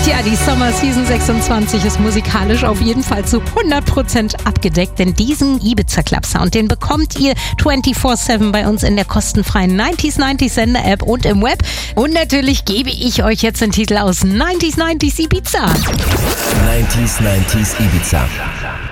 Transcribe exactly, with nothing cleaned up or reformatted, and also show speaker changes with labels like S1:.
S1: Tja, die Summer Season sechsundzwanzig ist musikalisch auf jeden Fall zu hundert Prozent abgedeckt, denn diesen Ibiza Club Sound, den bekommt ihr vierundzwanzig sieben bei uns in der kostenfreien neunzig neunzig Sender App und im Web. Und natürlich gebe ich euch jetzt den Titel aus neunzig neunzig Ibiza.
S2: neunzig neunzig Ibiza.